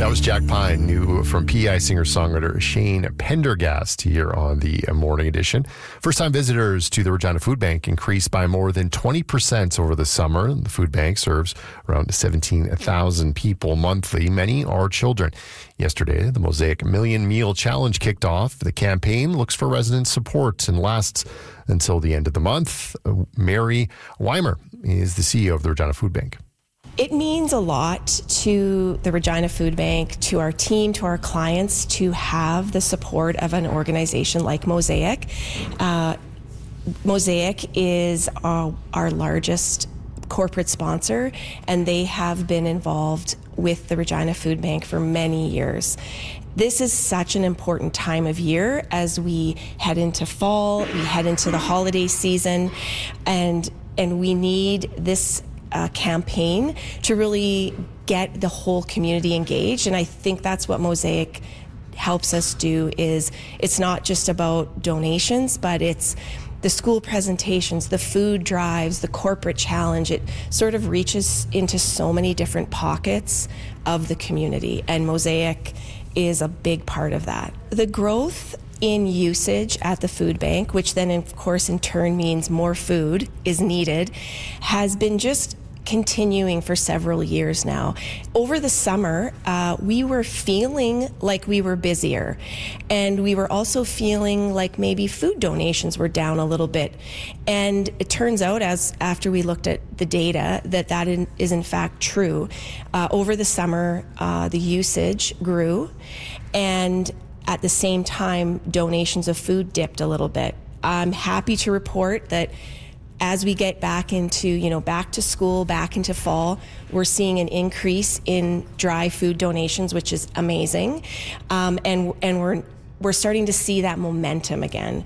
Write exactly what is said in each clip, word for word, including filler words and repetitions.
That was Jack Pine, new from P E I singer-songwriter Shane Pendergast here on the Morning Edition. First-time visitors to the Regina Food Bank increased by more than twenty percent over the summer. The food bank serves around seventeen thousand people monthly. Many are children. Yesterday, the Mosaic Million Meal Challenge kicked off. The campaign looks for resident support and lasts until the end of the month. Mary Weimer is the C E O of the Regina Food Bank. It means a lot to the Regina Food Bank, to our team, to our clients, to have the support of an organization like Mosaic. Uh, Mosaic is our, our largest corporate sponsor, and they have been involved with the Regina Food Bank for many years. This is such an important time of year as we head into fall, we head into the holiday season, and and we need this Uh, campaign to really get the whole community engaged. And I think that's what Mosaic helps us do. Is it's not just about donations, but it's the school presentations, the food drives, the corporate challenge. It sort of reaches into so many different pockets of the community, and Mosaic is a big part of that. The growth in usage at the food bank, which then of course in turn means more food is needed, has been just continuing for several years now. Over the summer, uh, we were feeling like we were busier, and we were also feeling like maybe food donations were down a little bit. And it turns out, as after we looked at the data, that that in, is in fact true. Uh, over the summer, uh, the usage grew, and at the same time, donations of food dipped a little bit. I'm happy to report that as we get back into, you know, back to school, back into fall, we're seeing an increase in dry food donations, which is amazing. Um, and and we're we're starting to see that momentum again.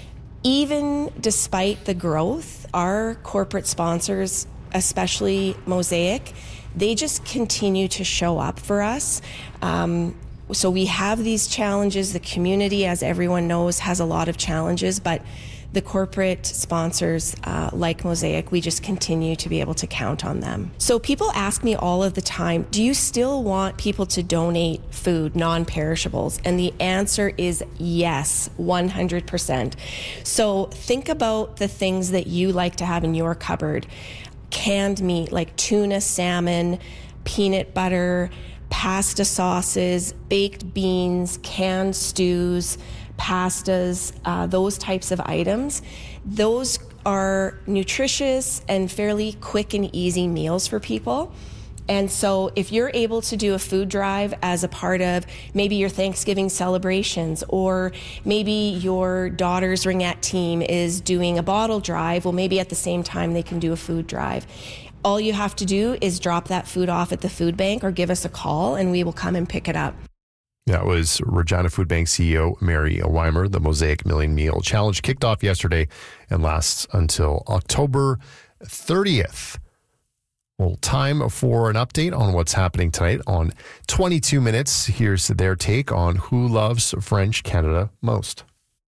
Even despite the growth, our corporate sponsors, especially Mosaic, they just continue to show up for us. Um, so we have these challenges. The community, as everyone knows, has a lot of challenges, but the corporate sponsors uh, like Mosaic, we just continue to be able to count on them. So people ask me all of the time, do you still want people to donate food, non-perishables? And the answer is yes, one hundred percent. So think about the things that you like to have in your cupboard. Canned meat like tuna, salmon, peanut butter, pasta sauces, baked beans, canned stews, pastas, uh, those types of items. Those are nutritious and fairly quick and easy meals for people. And so if you're able to do a food drive as a part of maybe your Thanksgiving celebrations, or maybe your daughter's ringette team is doing a bottle drive, well, maybe at the same time they can do a food drive. All you have to do is drop that food off at the food bank or give us a call and we will come and pick it up. That was Regina Food Bank C E O Mary Weimer. The Mosaic Million Meal Challenge kicked off yesterday and lasts until October thirtieth. Well, time for an update on what's happening tonight on twenty-two minutes. Here's their take on who loves French Canada most.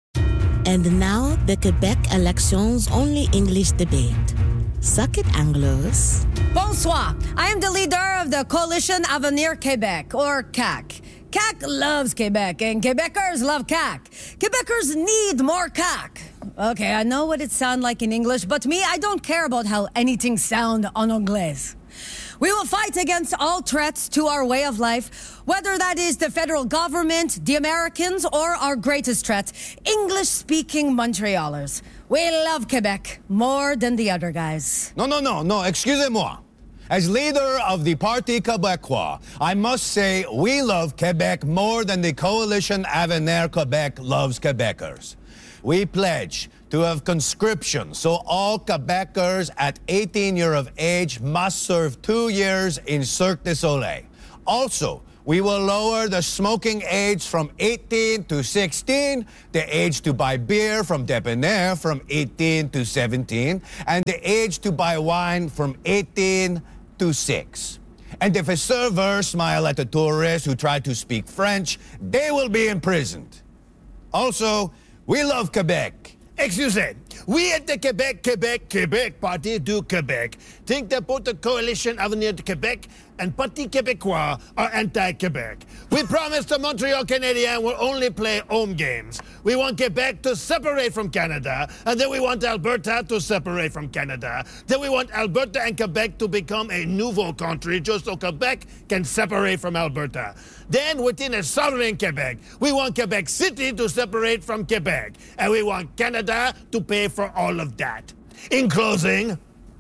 And now, the Quebec elections only English debate. Suck it, Anglos. Bonsoir. I am the leader of the Coalition Avenir Québec, or C A Q. C A Q loves Quebec, and Quebecers love C A Q. Quebecers need more C A Q. Okay, I know what it sounds like in English, but me, I don't care about how anything sounds en anglais. We will fight against all threats to our way of life, whether that is the federal government, the Americans, or our greatest threat, English-speaking Montrealers. We love Quebec more than the other guys. No, no, no, no, excusez-moi. As leader of the Parti Québécois, I must say we love Quebec more than the Coalition Avenir Quebec loves Quebecers. We pledge to have conscription, so all Quebecers at eighteen years of age must serve two years in Cirque du Soleil. Also, we will lower the smoking age from eighteen to sixteen, the age to buy beer from Debonair from eighteen to seventeen, and the age to buy wine from eighteen to six. And if a server smile at a tourist who tried to speak French, they will be imprisoned. Also, we love Quebec. Excusez, We at the Quebec, Quebec, Quebec Parti du Quebec think that both the Coalition Avenir de Quebec and Parti Québécois are anti-Quebec. We promise the Montreal Canadiens will only play home games. We want Quebec to separate from Canada, and then we want Alberta to separate from Canada. Then we want Alberta and Quebec to become a nouveau country just so Quebec can separate from Alberta. Then within a sovereign Quebec, we want Quebec City to separate from Quebec, and we want Canada to pay for all of that. In closing,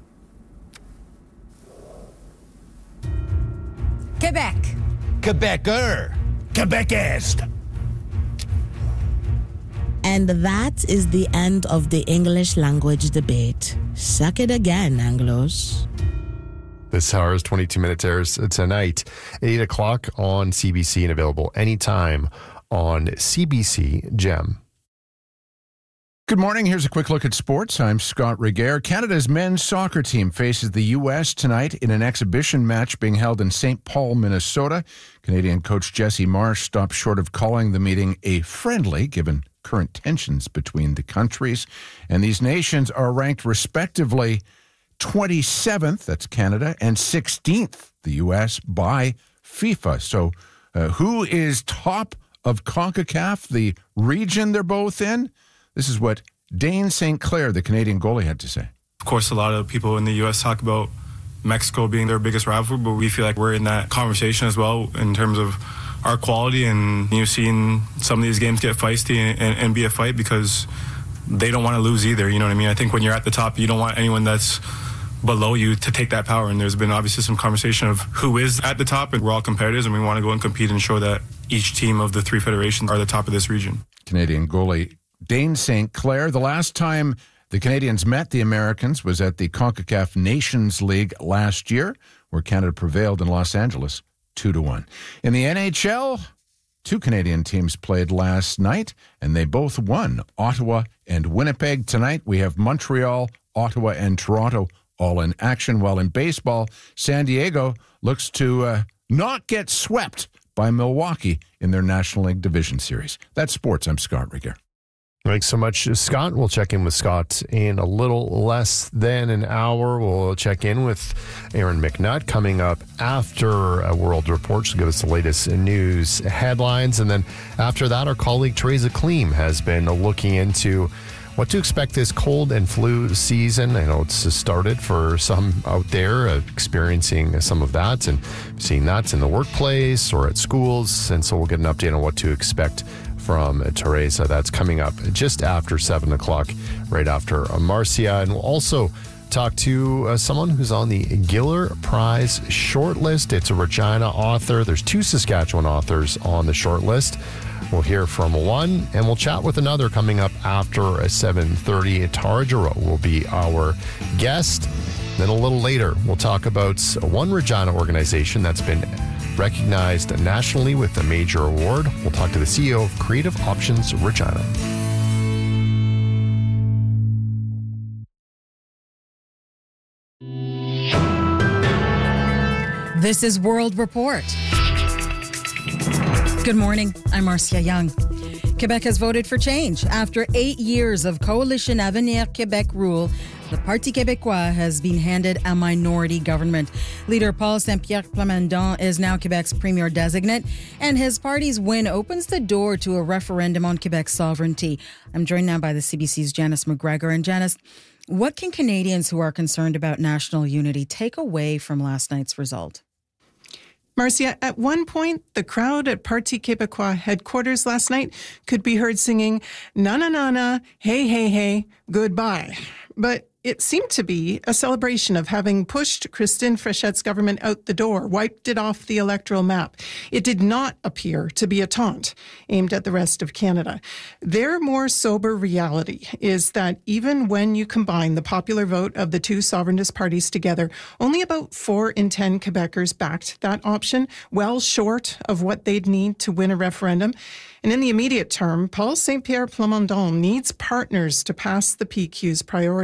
Quebec. Quebecer. Quebecist. And that is the end of the English language debate. Suck it again, Anglos. This hour's twenty-two minutes airs tonight, eight o'clock on C B C and available anytime on C B C Gem. Good morning. Here's a quick look at sports. I'm Scott Regehr. Canada's men's soccer team faces the U S tonight in an exhibition match being held in Saint Paul, Minnesota. Canadian coach Jesse Marsh stopped short of calling the meeting a friendly, given current tensions between the countries. And these nations are ranked respectively twenty-seventh, that's Canada, and sixteenth, the U S, by FIFA. So uh, who is top of CONCACAF, the region they're both in? This is what Dane Saint Clair, the Canadian goalie, had to say. Of course, a lot of people in the U S talk about Mexico being their biggest rival, but we feel like we're in that conversation as well in terms of our quality, and you've seen some of these games get feisty and, and, and be a fight because they don't want to lose either, you know what I mean? I think when you're at the top, you don't want anyone that's below you to take that power, and there's been obviously some conversation of who is at the top, and we're all competitors, and we want to go and compete and show that each team of the three federations are the top of this region. Canadian goalie Dane Saint Clair. The last time the Canadians met the Americans was at the CONCACAF Nations League last year, where Canada prevailed in Los Angeles two to one. In the N H L, two Canadian teams played last night, and they both won, Ottawa and Winnipeg. Tonight we have Montreal, Ottawa, and Toronto all in action, while in baseball, San Diego looks to uh, not get swept by Milwaukee in their National League Division Series. That's sports. I'm Scott Regehr. Thanks so much, Scott. We'll check in with Scott in a little less than an hour. We'll check in with Aaron McNutt coming up after a World Report. She'll give us the latest news headlines. And then after that, our colleague Teresa Kleem has been looking into what to expect this cold and flu season. I know it's started for some out there, uh, experiencing some of that and seeing that in the workplace or at schools. And so we'll get an update on what to expect from Teresa. That's coming up just after seven o'clock, right after Marcia. And we'll also talk to uh, someone who's on the Giller Prize shortlist. It's a Regina author. There's two Saskatchewan authors on the shortlist. We'll hear from one, and we'll chat with another coming up after seven thirty. Tara Giroux will be our guest. Then a little later, we'll talk about one Regina organization that's been recognized nationally with a major award. We'll talk to the C E O of Creative Options Regina. This is World Report. Good morning. I'm Marcia Young. Quebec has voted for change. After eight years of Coalition Avenir Québec rule, the Parti Québécois has been handed a minority government. Leader Paul Saint-Pierre Plamondon is now Quebec's premier designate, and his party's win opens the door to a referendum on Quebec's sovereignty. I'm joined now by the C B C's Janice McGregor. And Janice, what can Canadians who are concerned about national unity take away from last night's result? Marcia, at one point, the crowd at Parti Québécois headquarters last night could be heard singing, na na na na, hey, hey, hey, goodbye. But it seemed to be a celebration of having pushed Christine Fréchette's government out the door, wiped it off the electoral map. It did not appear to be a taunt aimed at the rest of Canada. Their more sober reality is that even when you combine the popular vote of the two sovereignist parties together, only about four in ten Quebecers backed that option, well short of what they'd need to win a referendum. And in the immediate term, Paul Saint-Pierre Plamondon needs partners to pass the P Q's priorities. The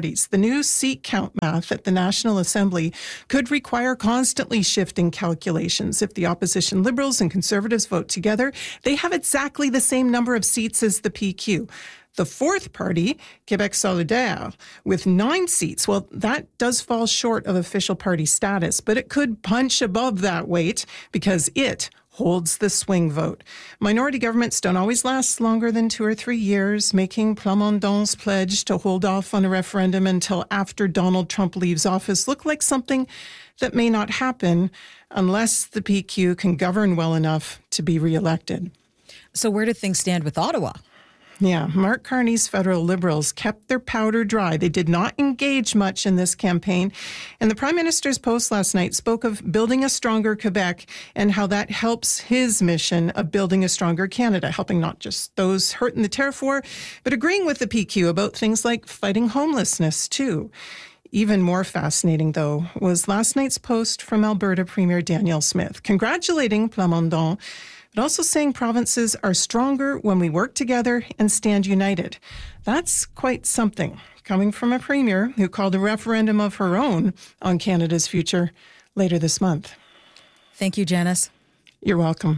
new seat count math at the National Assembly could require constantly shifting calculations. If the opposition Liberals and Conservatives vote together, they have exactly the same number of seats as the P Q. The fourth party, Québec Solidaire, with nine seats, well, that does fall short of official party status, but it could punch above that weight because it holds the swing vote. Minority governments don't always last longer than two or three years, making Plamondon's pledge to hold off on a referendum until after Donald Trump leaves office look like something that may not happen unless the P Q can govern well enough to be reelected. So where do things stand with Ottawa? Yeah, Mark Carney's federal Liberals kept their powder dry. They did not engage much in this campaign. And the Prime Minister's post last night spoke of building a stronger Quebec and how that helps his mission of building a stronger Canada, helping not just those hurt in the tariff war, but agreeing with the P Q about things like fighting homelessness, too. Even more fascinating, though, was last night's post from Alberta Premier Danielle Smith, congratulating Plamondon, but also saying provinces are stronger when we work together and stand united. That's quite something, coming from a premier who called a referendum of her own on Canada's future later this month. Thank you, Janice. You're welcome.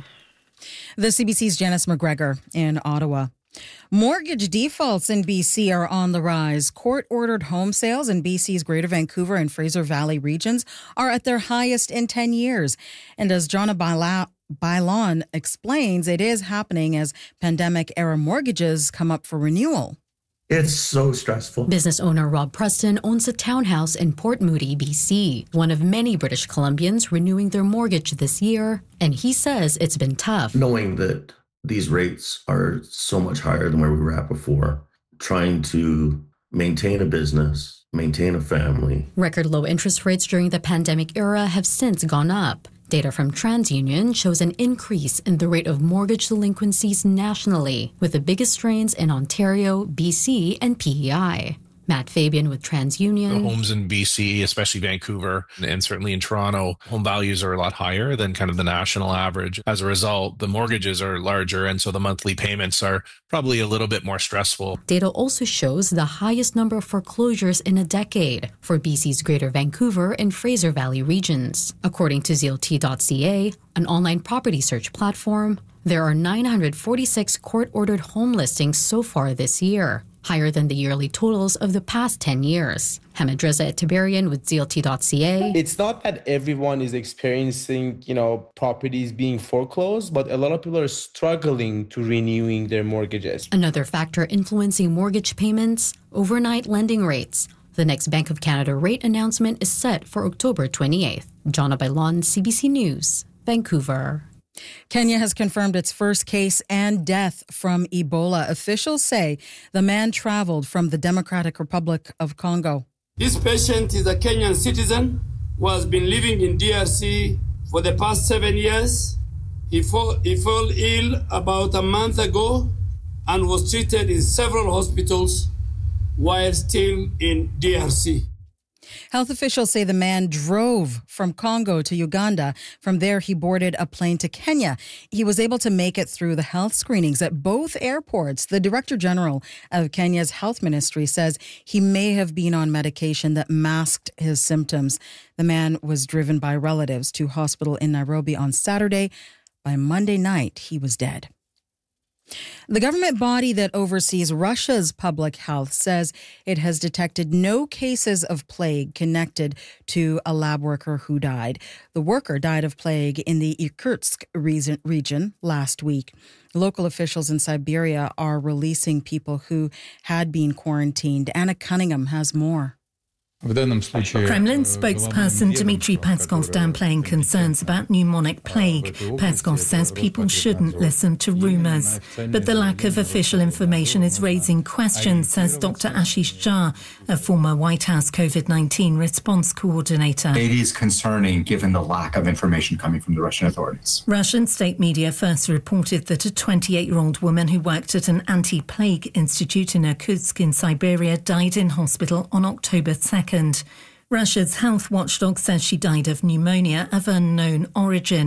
The C B C's Janice McGregor in Ottawa. Mortgage defaults in B C are on the rise. Court-ordered home sales in B C's Greater Vancouver and Fraser Valley regions are at their highest in ten years. And as Jonna Baila- Bailon explains, it is happening as pandemic-era mortgages come up for renewal. It's so stressful. Business owner Rob Preston owns a townhouse in Port Moody, B C, one of many British Columbians renewing their mortgage this year. And he says it's been tough. Knowing that these rates are so much higher than where we were at before, trying to maintain a business, maintain a family. Record low interest rates during the pandemic era have since gone up. Data from TransUnion shows an increase in the rate of mortgage delinquencies nationally, with the biggest strains in Ontario, B C, and P E I. Matt Fabian with TransUnion. Homes in B C, especially Vancouver, and certainly in Toronto, home values are a lot higher than kind of the national average. As a result, the mortgages are larger, and so the monthly payments are probably a little bit more stressful. Data also shows the highest number of foreclosures in a decade for B C's Greater Vancouver and Fraser Valley regions. According to Z L T dot C A, an online property search platform, there are nine hundred forty-six court-ordered home listings so far this year, higher than the yearly totals of the past ten years. Hamid Reza Tiberian with Z L T dot C A. It's not that everyone is experiencing, you know, properties being foreclosed, but a lot of people are struggling to renewing their mortgages. Another factor influencing mortgage payments, overnight lending rates. The next Bank of Canada rate announcement is set for October twenty-eighth. Jonna Bailon, C B C News, Vancouver. Kenya has confirmed its first case and death from Ebola. Officials say the man traveled from the Democratic Republic of Congo. This patient is a Kenyan citizen who has been living in D R C for the past seven years. He fall, he fell ill about a month ago and was treated in several hospitals while still in D R C. Health officials say the man drove from Congo to Uganda. From there, he boarded a plane to Kenya. He was able to make it through the health screenings at both airports. The Director General of Kenya's Health Ministry says he may have been on medication that masked his symptoms. The man was driven by relatives to hospital in Nairobi on Saturday. By Monday night, he was dead. The government body that oversees Russia's public health says it has detected no cases of plague connected to a lab worker who died. The worker died of plague in the Irkutsk region last week. Local officials in Siberia are releasing people who had been quarantined. Anna Cunningham has more. Kremlin spokesperson Dmitry Peskov downplaying concerns about pneumonic plague. Peskov says people shouldn't listen to rumours. But the lack of official information is raising questions, says Doctor Ashish Jha, a former White House COVID nineteen response coordinator. It is concerning given the lack of information coming from the Russian authorities. Russian state media first reported that a twenty-eight-year-old woman who worked at an anti-plague institute in Irkutsk in Siberia died in hospital on October second. Russia's health watchdog says she died of pneumonia of unknown origin.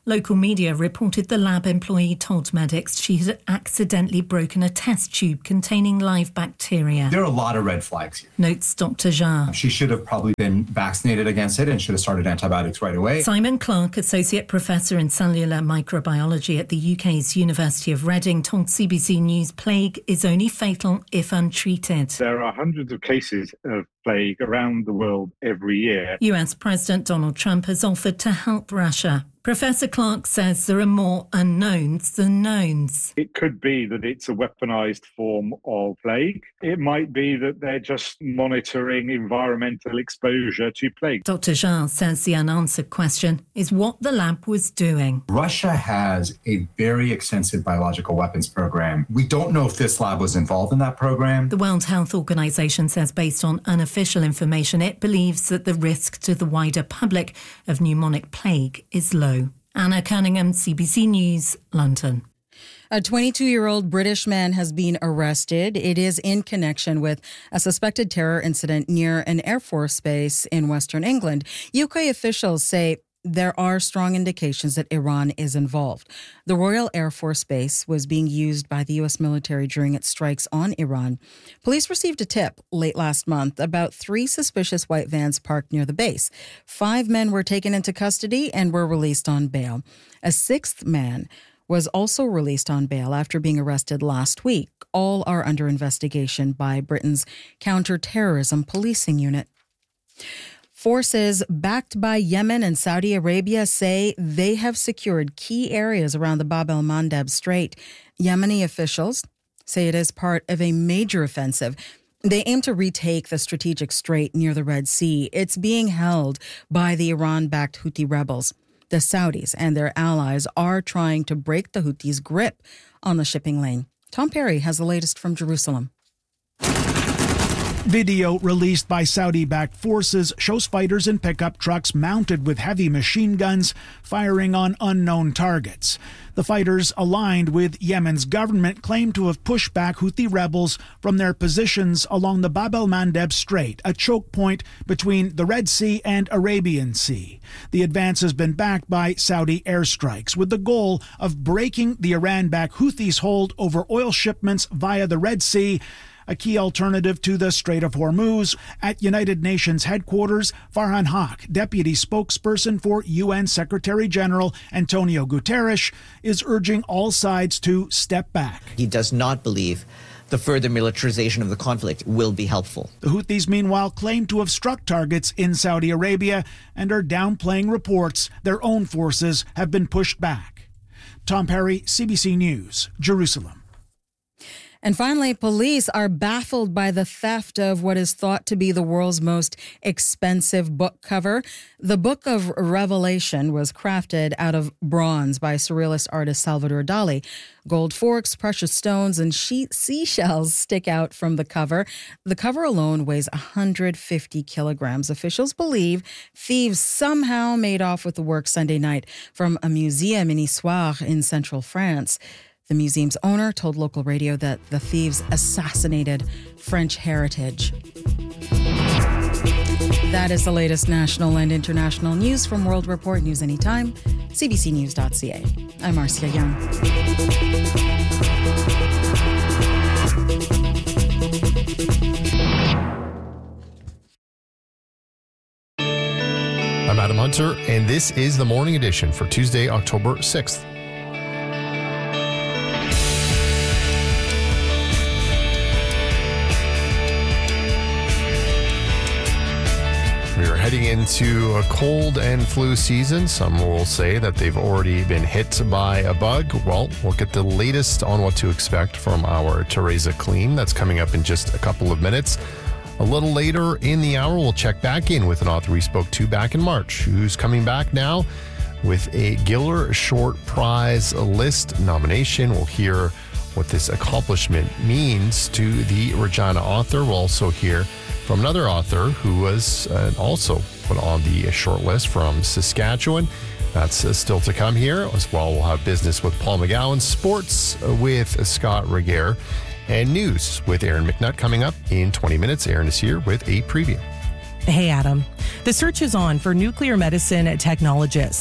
Local media reported the lab employee told medics she had accidentally broken a test tube containing live bacteria. There are a lot of red flags here. Notes Doctor Jar. She should have probably been vaccinated against it and should have started antibiotics right away. Simon Clark, Associate Professor in Cellular Microbiology at the U K's University of Reading, told C B C News plague is only fatal if untreated. There are hundreds of cases of plague around the world every year. U S President Donald Trump has offered to help Russia. Professor Clark says there are more unknowns than knowns. It could be that it's a weaponized form of plague. It might be that they're just monitoring environmental exposure to plague. Doctor Jar says the unanswered question is what the lab was doing. Russia has a very extensive biological weapons program. We don't know if this lab was involved in that program. The World Health Organization says based on unofficial information, it believes that the risk to the wider public of pneumonic plague is low. Anna Cunningham, C B C News, London. A twenty-two-year-old British man has been arrested. It is in connection with a suspected terror incident near an Air Force base in Western England. U K officials say there are strong indications that Iran is involved. The Royal Air Force Base was being used by the U S military during its strikes on Iran. Police received a tip late last month about three suspicious white vans parked near the base. Five men were taken into custody and were released on bail. A sixth man was also released on bail after being arrested last week. All are under investigation by Britain's counter-terrorism policing unit. Forces backed by Yemen and Saudi Arabia say they have secured key areas around the Bab el-Mandeb Strait. Yemeni officials say it is part of a major offensive. They aim to retake the strategic strait near the Red Sea. It's being held by the Iran-backed Houthi rebels. The Saudis and their allies are trying to break the Houthis' grip on the shipping lane. Tom Perry has the latest from Jerusalem. Video released by Saudi-backed forces shows fighters in pickup trucks mounted with heavy machine guns firing on unknown targets. The fighters, aligned with Yemen's government, claim to have pushed back Houthi rebels from their positions along the Bab el-Mandeb Strait, a choke point between the Red Sea and Arabian Sea. The advance has been backed by Saudi airstrikes, with the goal of breaking the Iran-backed Houthis' hold over oil shipments via the Red Sea, a key alternative to the Strait of Hormuz. At United Nations headquarters, Farhan Haq, deputy spokesperson for U N Secretary General Antonio Guterres, is urging all sides to step back. He does not believe the further militarization of the conflict will be helpful. The Houthis, meanwhile, claim to have struck targets in Saudi Arabia and are downplaying reports their own forces have been pushed back. Tom Perry, C B C News, Jerusalem. And finally, police are baffled by the theft of what is thought to be the world's most expensive book cover. The Book of Revelation was crafted out of bronze by surrealist artist Salvador Dali. Gold forks, precious stones, and sheet seashells stick out from the cover. The cover alone weighs one hundred fifty kilograms. Officials believe thieves somehow made off with the work Sunday night from a museum in Issoire in central France. The museum's owner told local radio that the thieves assassinated French heritage. That is the latest national and international news from World Report News Anytime, c b c news dot c a. I'm Marcia Young. I'm Adam Hunter, and this is the Morning Edition for Tuesday, October sixth. We are heading into a cold and flu season. Some will say that they've already been hit by a bug. Well, we'll get the latest on what to expect from our Teresa Clean. That's coming up in just a couple of minutes. A little later in the hour, we'll check back in with an author we spoke to back in March, who's coming back now with a Giller Short Prize List nomination. We'll hear what this accomplishment means to the Regina author. We'll also hear from another author who was uh, also put on the short list from Saskatchewan. That's uh, still to come here. As well, we'll have business with Paul McGowan, sports with Scott Regehr, and news with Aaron McNutt coming up in twenty minutes. Aaron is here with a preview. Hey, Adam. The search is on for nuclear medicine technologists.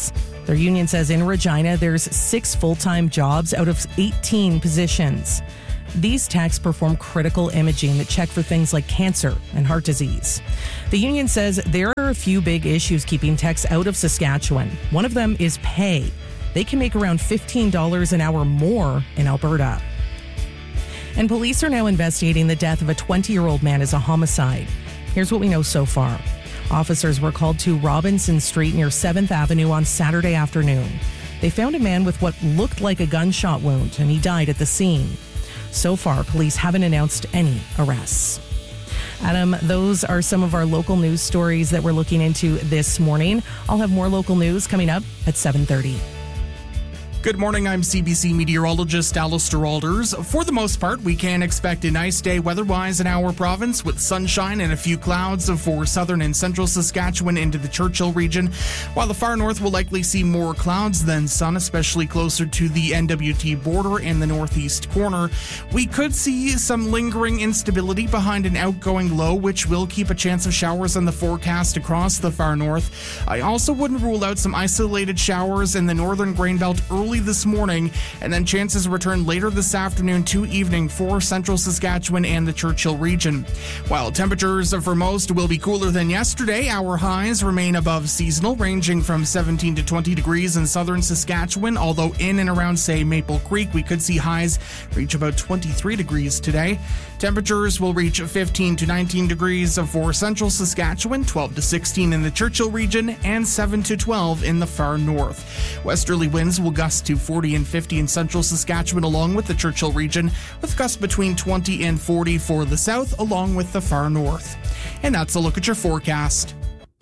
Their union says in Regina, there's six full-time jobs out of eighteen positions. These techs perform critical imaging that check for things like cancer and heart disease. The union says there are a few big issues keeping techs out of Saskatchewan. One of them is pay. They can make around fifteen dollars an hour more in Alberta. And police are now investigating the death of a twenty-year-old man as a homicide. Here's what we know so far. Officers were called to Robinson Street near seventh Avenue on Saturday afternoon. They found a man with what looked like a gunshot wound, and he died at the scene. So far, police haven't announced any arrests. Adam, those are some of our local news stories that we're looking into this morning. I'll have more local news coming up at seven thirty. Good morning, I'm C B C meteorologist Alistair Alders. For the most part, we can expect a nice day weather-wise in our province with sunshine and a few clouds for southern and central Saskatchewan into the Churchill region, while the far north will likely see more clouds than sun, especially closer to the N W T border and the northeast corner. We could see some lingering instability behind an outgoing low, which will keep a chance of showers in the forecast across the far north. I also wouldn't rule out some isolated showers in the northern grain belt early this morning, and then chances return later this afternoon to evening for central Saskatchewan and the Churchill region. While temperatures for most will be cooler than yesterday, our highs remain above seasonal, ranging from seventeen to twenty degrees in southern Saskatchewan, although in and around, say, Maple Creek, we could see highs reach about twenty-three degrees today. Temperatures will reach fifteen to nineteen degrees for central Saskatchewan, twelve to sixteen in the Churchill region, and seven to twelve in the far north. Westerly winds will gust to forty and fifty in central Saskatchewan along with the Churchill region, with gusts between twenty and forty for the south along with the far north. And that's a look at your forecast.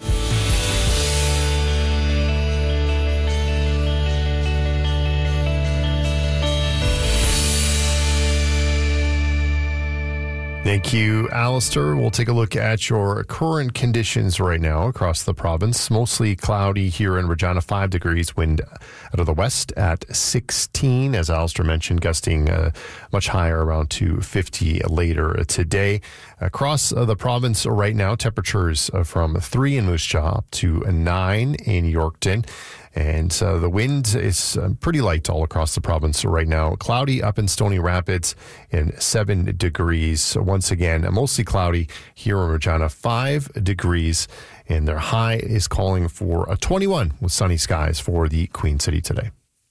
Thank you, Alistair. We'll take a look at your current conditions right now across the province. Mostly cloudy here in Regina, five degrees, wind out of the west at sixteen. As Alistair mentioned, gusting uh, much higher, around to fifty later today. Across uh, the province right now, temperatures uh, from three in Moose Jaw up to nine in Yorkton. And uh, the wind is uh, pretty light all across the province right now. Cloudy up in Stony Rapids in seven degrees. Once again, mostly cloudy here in Regina, five degrees. And their high is calling for a twenty-one with sunny skies for the Queen City today.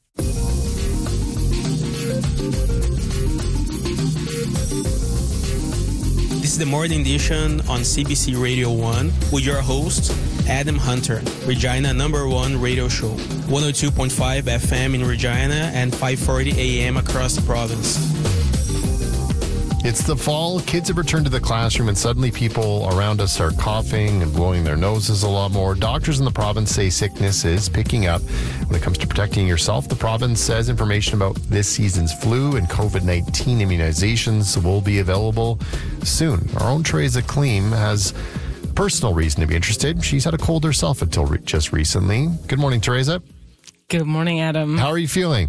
This is the morning edition on C B C Radio one with your host, Adam Hunter, Regina number one radio show, one oh two point five F M in Regina and five forty A M across the province. It's the fall. Kids have returned to the classroom, and suddenly people around us are coughing and blowing their noses a lot more. Doctors in the province say sickness is picking up. When it comes to protecting yourself, the province says information about this season's flu and COVID nineteen immunizations will be available soon. Our own Teresa Kleem has a personal reason to be interested. She's had a cold herself until re- just recently. Good morning, Teresa. Good morning, Adam. How are you feeling?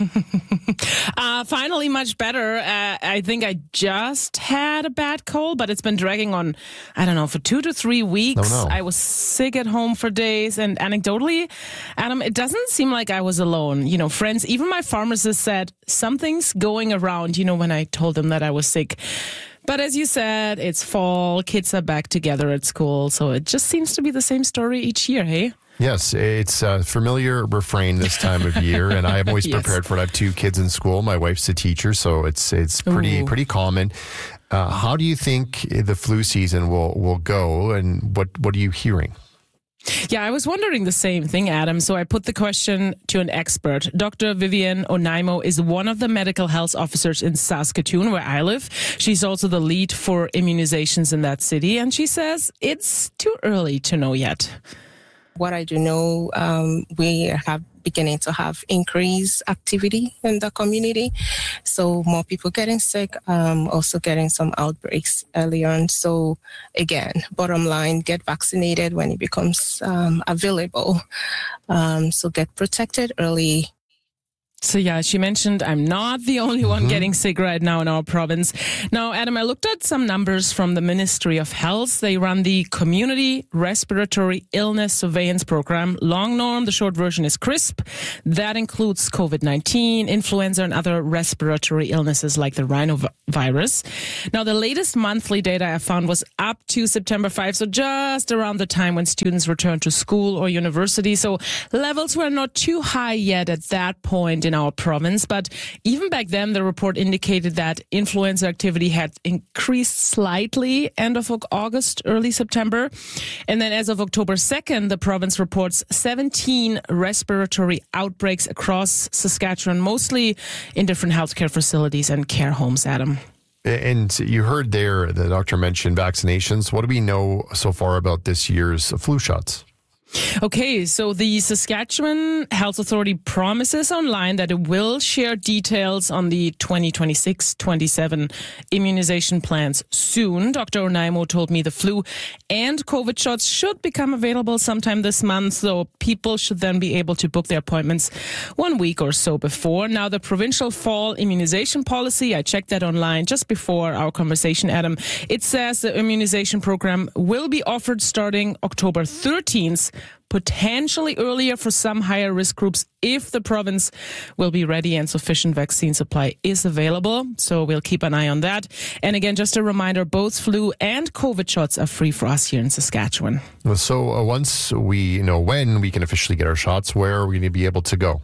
uh, finally, much better. Uh, I think I just had a bad cold, but it's been dragging on, I don't know, for two to three weeks. Oh, no. I was sick at home for days, and anecdotally, Adam, it doesn't seem like I was alone. You know, friends, even my pharmacist said something's going around, you know, when I told them that I was sick. But as you said, it's fall, kids are back together at school, so it just seems to be the same story each year, hey? Yes, it's a familiar refrain this time of year, and I am always yes. prepared for it. I have two kids in school. My wife's a teacher, so it's it's pretty Ooh. pretty common. Uh, how do you think the flu season will, will go, and what, what are you hearing? Yeah, I was wondering the same thing, Adam. So I put the question to an expert. Doctor Vivian Onaimo is one of the medical health officers in Saskatoon, where I live. She's also the lead for immunizations in that city, and she says it's too early to know yet. What I do know, um, we have beginning to have increased activity in the community. So more people getting sick, um, also getting some outbreaks early on. So again, bottom line, get vaccinated when it becomes um, available. Um, so get protected early. So yeah, she mentioned I'm not the only one Mm-hmm. getting sick right now in our province. Now, Adam, I looked at some numbers from the Ministry of Health. They run the Community Respiratory Illness Surveillance Program. Long norm, the short version is CRISP. That includes COVID nineteen, influenza, and other respiratory illnesses like the rhinovirus. Now, the latest monthly data I found was up to September fifth, so just around the time when students returned to school or university. So levels were not too high yet at that point in our province, but even back then the report indicated that influenza activity had increased slightly end of August, early September. And then as of October second, the province reports seventeen respiratory outbreaks across Saskatchewan, mostly in different healthcare facilities and care homes, Adam. And you heard there, the doctor mentioned vaccinations. What do we know so far about this year's flu shots? Okay, so the Saskatchewan Health Authority promises online that it will share details on the twenty twenty-six twenty-seven immunization plans soon. Doctor Onaimo told me the flu and COVID shots should become available sometime this month, so people should then be able to book their appointments one week or so before. Now, the provincial fall immunization policy, I checked that online just before our conversation, Adam. It says the immunization program will be offered starting October thirteenth, potentially earlier for some higher risk groups if the province will be ready and sufficient vaccine supply is available. So we'll keep an eye on that. And again, just a reminder, both flu and COVID shots are free for us here in Saskatchewan. So uh, once we know when we can officially get our shots, where are we going to be able to go?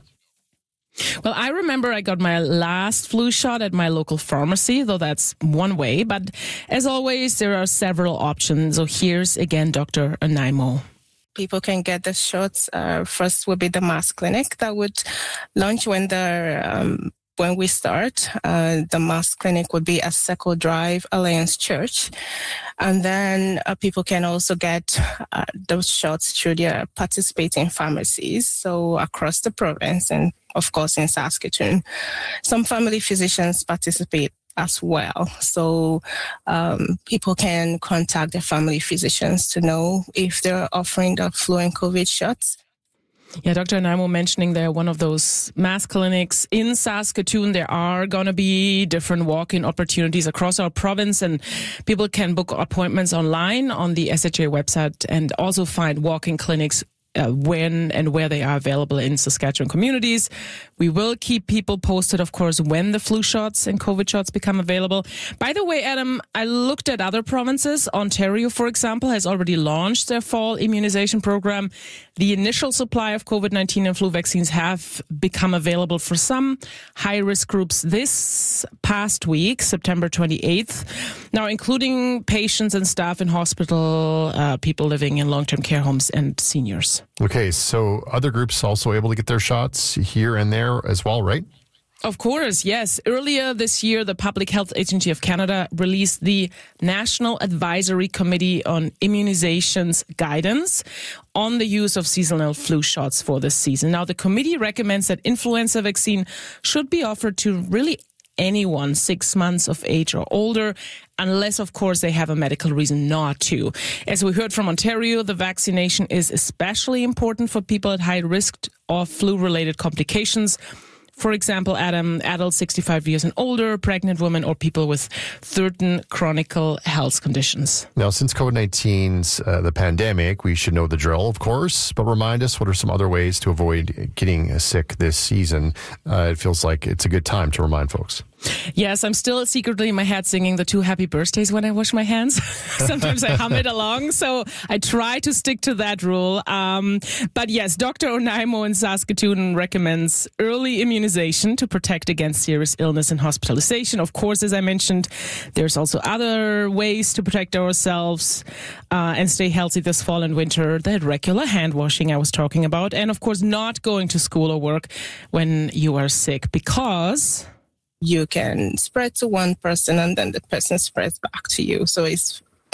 Well, I remember I got my last flu shot at my local pharmacy, though that's one way. But as always, there are several options. So here's again Doctor Onaimo. People can get the shots. Uh, first will be the mass clinic that would launch when the um, when we start. Uh, the mass clinic would be at Seco Drive Alliance Church, and then uh, people can also get uh, those shots through their participating pharmacies. So across the province, and of course in Saskatoon, some family physicians participate as well. So um, people can contact their family physicians to know if they're offering the flu and COVID shots. Yeah, Doctor Onaimo mentioning there one of those mass clinics in Saskatoon. There are going to be different walk-in opportunities across our province, and people can book appointments online on the S H A website and also find walk-in clinics Uh, when and where they are available in Saskatchewan communities. We will keep people posted, of course, when the flu shots and COVID shots become available. By the way, Adam, I looked at other provinces. Ontario, for example, has already launched their fall immunization program. The initial supply of COVID nineteen and flu vaccines have become available for some high-risk groups this past week, September twenty-eighth. Now, including patients and staff in hospital, uh, people living in long-term care homes, and seniors. Okay, so other groups also able to get their shots here and there as well, right? Of course, yes. Earlier this year, the Public Health Agency of Canada released the National Advisory Committee on Immunizations guidance on the use of seasonal flu shots for this season. Now, the committee recommends that influenza vaccine should be offered to really anyone six months of age or older, unless, of course, they have a medical reason not to. As we heard from Ontario, the vaccination is especially important for people at high risk of flu-related complications. For example, Adam, adults sixty-five years and older, pregnant women, or people with certain chronic health conditions. Now, since COVID nineteen's uh, the pandemic, we should know the drill, of course, but remind us, what are some other ways to avoid getting sick this season? Uh, it feels like it's a good time to remind folks. Yes, I'm still secretly in my head singing the two happy birthdays when I wash my hands. Sometimes I hum it along, so I try to stick to that rule. Um, but yes, Doctor Onaimo in Saskatoon recommends early immunization to protect against serious illness and hospitalization. Of course, as I mentioned, there's also other ways to protect ourselves uh, and stay healthy this fall and winter. The regular hand washing I was talking about, and of course, not going to school or work when you are sick, because you can spread to one person and then the person spreads back to you. So it's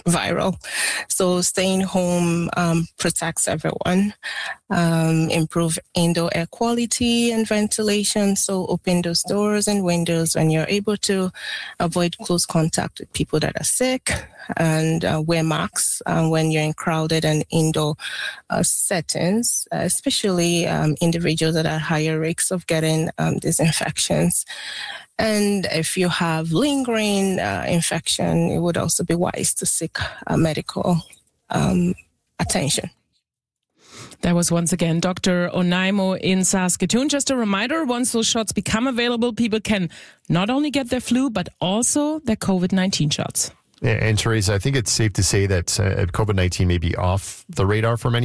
viral. So staying home um, protects everyone. Um, improve indoor air quality and ventilation. So open those doors and windows when you're able to. Avoid close contact with people that are sick, and uh, wear masks uh, when you're in crowded and indoor uh, settings, uh, especially um, individuals that are higher risks of getting um, these infections. And if you have lingering uh, infection, it would also be wise to seek uh, medical um, attention. That was once again Doctor Onaimo in Saskatoon. Just a reminder, once those shots become available, people can not only get their flu, but also their COVID nineteen shots. And Teresa, I think it's safe to say that uh, COVID nineteen may be off the radar for many